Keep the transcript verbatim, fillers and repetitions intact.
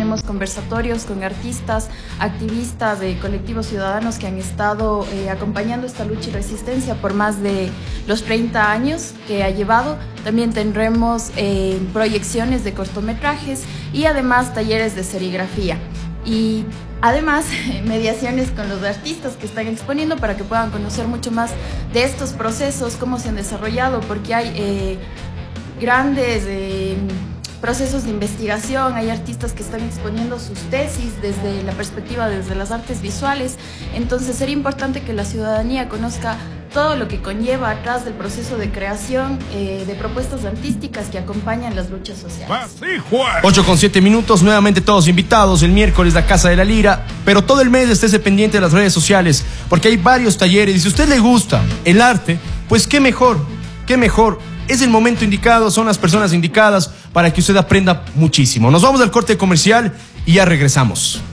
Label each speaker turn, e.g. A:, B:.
A: tenemos conversatorios con artistas, activistas de colectivos ciudadanos que han estado eh, acompañando esta lucha y resistencia por más de los treinta años que ha llevado. También tendremos eh, proyecciones de cortometrajes y además talleres de serigrafía. Y además, mediaciones con los artistas que están exponiendo para que puedan conocer mucho más de estos procesos, cómo se han desarrollado, porque hay eh, grandes eh, procesos de investigación, hay artistas que están exponiendo sus tesis desde la perspectiva, desde las artes visuales. Entonces sería importante que la ciudadanía conozca todo lo que conlleva atrás del proceso de creación eh, de propuestas artísticas que acompañan las luchas sociales.
B: ocho con siete minutos, nuevamente todos invitados el miércoles la Casa de la Lira, pero todo el mes estése pendiente de las redes sociales, porque hay varios talleres y si a usted le gusta el arte, pues qué mejor, qué mejor. Es el momento indicado, son las personas indicadas para que usted aprenda muchísimo. Nos vamos al corte comercial y ya regresamos.